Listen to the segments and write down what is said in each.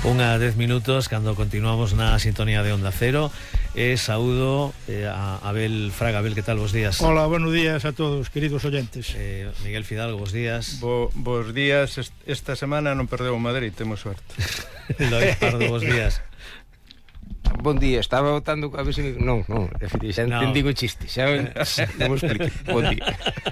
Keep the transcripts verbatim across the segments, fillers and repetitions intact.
Unha dez minutos cando continuamos na sintonía de Onda Cero. E saúdo eh, a Abel Fraga. Abel, que tal? Bos días. Hola, buenos días a todos, queridos oyentes. eh, Miguel Fidalgo, bos días. Bo, Bos días. Esta semana non perdeu o Madrid, temos suerte. Lois Pardo, bos días. Bon día, estaba votando a ver se... Non, non, xa no. entendí o chiste. Xa non me explique. Bon día.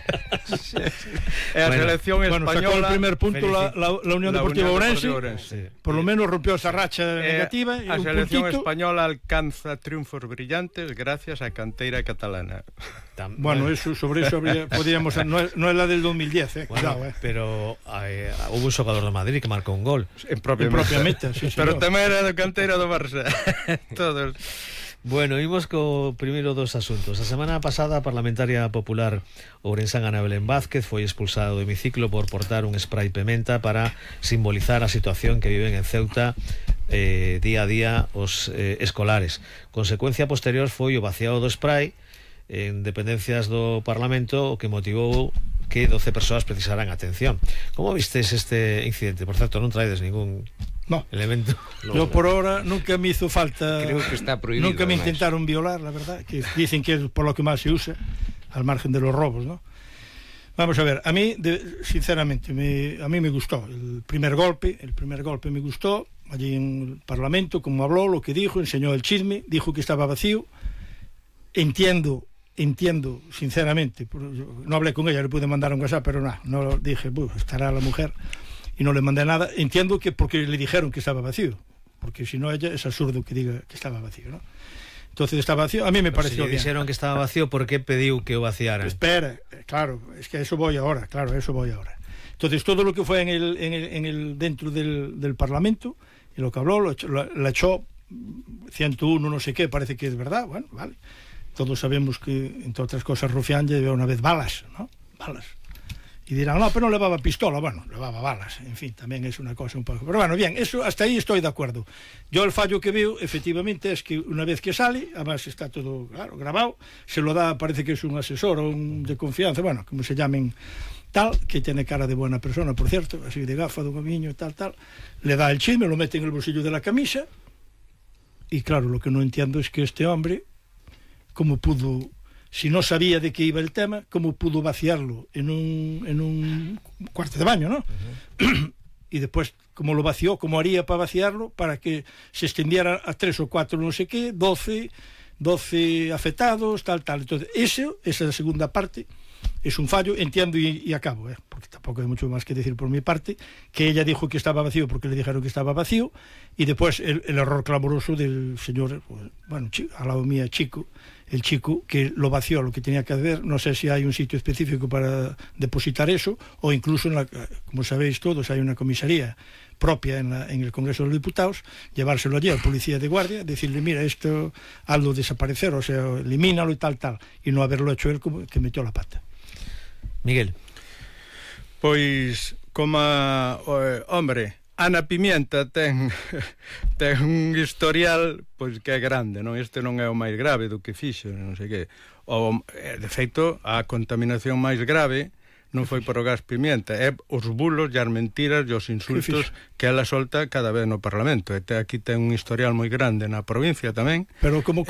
É a Bueno, selección Bueno, sacó española. el primer punto la, la, la Unión la Deportiva Unión Ourense. Deportiva Ourense. Sí. Por lo menos rompió esa racha Eh, negativa y a un selección puntito. española alcanza triunfos brillantes gracias a canteira catalana. Tam, Bueno, eso, sobre eso habría, podríamos... No es, no es la del dos mil diez, eh, bueno, cuidado, eh. pero eh, hubo un xogador do Madrid que marcou un gol. En En propia meta, sí, Pero señor. tamén era da canteira do Barça. Todos. Bueno, imos co primeiro dos asuntos. A semana pasada a parlamentaria popular ourensán Ana Belén Vázquez foi expulsada do hemiciclo por portar un spray pementa para simbolizar a situación que viven en Ceuta eh, día a día os eh, escolares. Consecuencia posterior foi o vaciado do spray en dependencias do Parlamento, o que motivou que doce persoas precisaran atención. Como vistes este incidente? Por certo, non traedes ningún No, elemento. yo por ahora nunca me hizo falta. Creo que está prohibido. Nunca me además. intentaron violar, la verdad. Que dicen que es por lo que más se usa, al margen de los robos, ¿no? Vamos a ver, a mí, de, sinceramente, me, a mí me gustó el primer golpe. El primer golpe me gustó. Allí en el Parlamento, como habló, lo que dijo, enseñó el chisme, dijo que estaba vacío. Entiendo. Entiendo, sinceramente, no hablé con ella, le pude mandar un WhatsApp, pero no, no dije, estará la mujer, y no le mandé nada. Entiendo que porque le dijeron que estaba vacío, porque si no ella es absurdo que diga que estaba vacío, ¿no? Entonces estaba vacío, a mí me Pero pareció si bien. dixeron que estaba vacío, por que pediu que o vaciaran? Espera, claro, es que a eso voy ahora, claro, a eso voy ahora. Entonces todo lo que fue en el, en el, en el dentro del, del Parlamento, y lo que habló, lo, lo, la echó ciento uno, no sé qué, parece que es verdad, bueno, vale. Todos sabemos que, entre otras cosas, Rufián llevaba una vez balas, ¿no? Balas. Y dirán, no, pero no llevaba pistola. Bueno, llevaba balas. En fin, también es una cosa un poco... Pero bueno, bien, eso hasta ahí estoy de acuerdo. Yo el fallo que veo, efectivamente, es que una vez que sale, además está todo, claro, grabado, se lo da, parece que es un asesor o un de confianza, bueno, como se llamen, tal, que tiene cara de buena persona, por cierto, así de gafa, de un niño, tal, tal, le da el chisme, lo mete en el bolsillo de la camisa, y claro, lo que no entiendo es que este hombre... cómo pudo, si no sabía de qué iba el tema, cómo pudo vaciarlo en un, en un cuarto de baño, ¿no? Uh-huh. Y después, cómo lo vació, cómo haría para vaciarlo, para que se extendiera a tres o cuatro no sé qué, doce, doce afectados, tal, tal. Entonces, eso, esa segunda parte, es un fallo, entiendo y, y acabo, ¿eh? Porque tampoco hay mucho más que decir por mi parte, que ella dijo que estaba vacío porque le dijeron que estaba vacío, y después el, el error clamoroso del señor, bueno, chico, al lado mía, chico, el chico que lo vació lo que tenía que hacer. No sé si hay un sitio específico para depositar eso, o incluso, en la, como sabéis todos, hay una comisaría propia en, la, en el Congreso de los Diputados, llevárselo allí al policía de guardia, decirle, mira, esto, hazlo desaparecer, o sea, elimínalo y tal, tal, y no haberlo hecho él como que metió la pata. Miguel. Pois, como eh, hombre, Ana Pimienta ten ten un historial pois que é grande, non? Este non é o máis grave do que fixo, non sei que. O, de feito, a contaminación máis grave non foi por o gas pimienta, é os bulos e as mentiras e os insultos que ela solta cada vez no Parlamento. E te, aquí ten un historial moi grande na provincia tamén. Pero como